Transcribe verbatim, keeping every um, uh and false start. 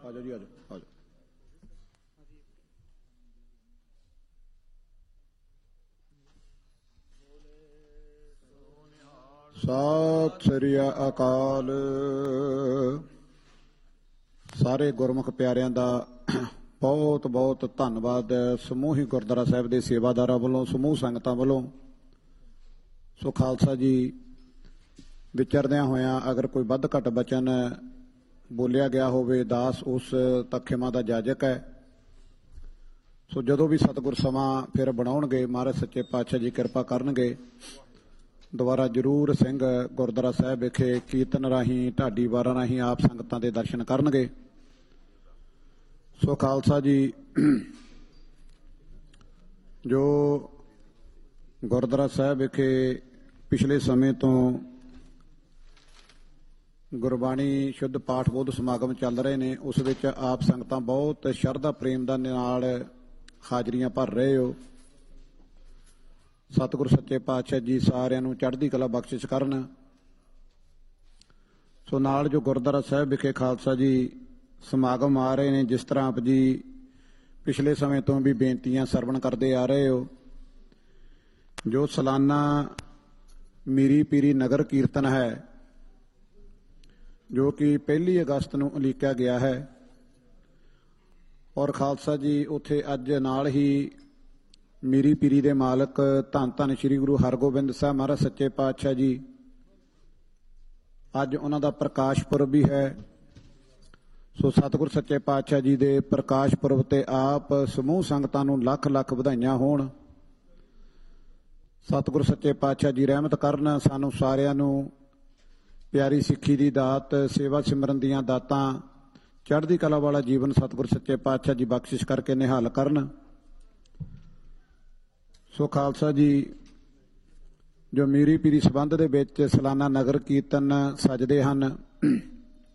ਆ ਜਾਓ ਜੀ, ਆ ਜਾਓ, ਆ ਜਾਓ। ਸਤਿ ਸ੍ਰੀ ਅਕਾਲ। ਸਾਰੇ ਗੁਰਮੁਖ ਪਿਆਰਿਆਂ ਦਾ ਬਹੁਤ ਬਹੁਤ ਧੰਨਵਾਦ। ਸਮੂਹੀ ਗੁਰਦੁਆਰਾ ਸਾਹਿਬ ਦੇ ਸੇਵਾਦਾਰਾਂ ਵੱਲੋਂ, ਸਮੂਹ ਸੰਗਤਾਂ ਵੱਲੋਂ। ਸੋ ਖਾਲਸਾ ਜੀ, ਵਿਚਰਦਿਆਂ ਹੋਇਆਂ ਅਗਰ ਕੋਈ ਵੱਧ ਘੱਟ ਬਚਨ ਬੋਲਿਆ ਗਿਆ ਹੋਵੇ, ਦਾਸ ਉਸ ਤੱਕ ਖਿਮਾ ਦਾ ਜਾਜਕ ਹੈ। ਸੋ ਜਦੋਂ ਵੀ ਸਤਿਗੁਰ ਸਮਾਂ ਫਿਰ ਬਣਾਉਣਗੇ, ਮਹਾਰਾਜ ਸੱਚੇ ਪਾਤਸ਼ਾਹ ਜੀ ਕਿਰਪਾ ਕਰਨਗੇ, ਦੁਬਾਰਾ ਜ਼ਰੂਰ ਸਿੰਘ ਗੁਰਦੁਆਰਾ ਸਾਹਿਬ ਵਿਖੇ ਕੀਰਤਨ ਰਾਹੀਂ, ਢਾਡੀ ਵਾਰਾਂ ਰਾਹੀਂ ਆਪ ਸੰਗਤਾਂ ਦੇ ਦਰਸ਼ਨ ਕਰਨਗੇ। ਸੋ ਖਾਲਸਾ ਜੀ, ਜੋ ਗੁਰਦੁਆਰਾ ਸਾਹਿਬ ਵਿਖੇ ਪਿਛਲੇ ਸਮੇਂ ਤੋਂ ਗੁਰਬਾਣੀ ਸ਼ੁੱਧ ਪਾਠ ਬੋਧ ਸਮਾਗਮ ਚੱਲ ਰਹੇ ਨੇ, ਉਸ ਵਿੱਚ ਆਪ ਸੰਗਤਾਂ ਬਹੁਤ ਸ਼ਰਧਾ ਪ੍ਰੇਮ ਦਾ ਨਾਲ ਹਾਜ਼ਰੀਆਂ ਭਰ ਰਹੇ ਹੋ। ਸਤਿਗੁਰ ਸੱਚੇ ਪਾਤਸ਼ਾਹ ਜੀ ਸਾਰਿਆਂ ਨੂੰ ਚੜ੍ਹਦੀ ਕਲਾ ਬਖਸ਼ਿਸ਼ ਕਰਨ। ਸੋ ਨਾਲ ਜੋ ਗੁਰਦੁਆਰਾ ਸਾਹਿਬ ਵਿਖੇ ਖਾਲਸਾ ਜੀ ਸਮਾਗਮ ਆ ਰਹੇ ਨੇ, ਜਿਸ ਤਰ੍ਹਾਂ ਆਪ ਜੀ ਪਿਛਲੇ ਸਮੇਂ ਤੋਂ ਵੀ ਬੇਨਤੀਆਂ ਸਰਵਣ ਕਰਦੇ ਆ ਰਹੇ ਹੋ, ਜੋ ਸਾਲਾਨਾ ਮੀਰੀ ਪੀਰੀ ਨਗਰ ਕੀਰਤਨ ਹੈ, ਜੋ ਕਿ ਪਹਿਲੀ ਅਗਸਤ ਨੂੰ ਉਲੀਕਿਆ ਗਿਆ ਹੈ, ਔਰ ਖਾਲਸਾ ਜੀ ਉੱਥੇ ਅੱਜ ਨਾਲ ਹੀ ਮੀਰੀ ਪੀਰੀ ਦੇ ਮਾਲਕ ਧੰਨ ਧੰਨ ਸ੍ਰੀ ਗੁਰੂ ਹਰਗੋਬਿੰਦ ਸਾਹਿਬ ਮਹਾਰਾਜ ਸੱਚੇ ਪਾਤਸ਼ਾਹ ਜੀ, ਅੱਜ ਉਹਨਾਂ ਦਾ ਪ੍ਰਕਾਸ਼ ਪੁਰਬ ਵੀ ਹੈ। ਸੋ ਸਤਿਗੁਰ ਸੱਚੇ ਪਾਤਸ਼ਾਹ ਜੀ ਦੇ ਪ੍ਰਕਾਸ਼ ਪੁਰਬ ਤੇ ਆਪ ਸਮੂਹ ਸੰਗਤਾਂ ਨੂੰ ਲੱਖ ਲੱਖ ਵਧਾਈਆਂ ਹੋਣ। ਸਤਿਗੁਰ ਸੱਚੇ ਪਾਤਸ਼ਾਹ ਜੀ ਰਹਿਮਤ ਕਰਨ, ਸਾਨੂੰ ਸਾਰਿਆਂ ਨੂੰ ਪਿਆਰੀ ਸਿੱਖੀ ਦੀ ਦਾਤ, ਸੇਵਾ ਸਿਮਰਨ ਦੀਆਂ ਦਾਤਾਂ, ਚੜ੍ਹਦੀ ਕਲਾ ਵਾਲਾ ਜੀਵਨ ਸਤਿਗੁਰ ਸੱਚੇ ਪਾਤਸ਼ਾਹ ਜੀ ਬਖਸ਼ਿਸ਼ ਕਰਕੇ ਨਿਹਾਲ ਕਰਨ। ਸੋ ਖਾਲਸਾ ਜੀ, ਜੋ ਮੀਰੀ ਪੀਰੀ ਸੰਬੰਧ ਦੇ ਵਿੱਚ ਸਾਲਾਨਾ ਨਗਰ ਕੀਰਤਨ ਸਜਦੇ ਹਨ,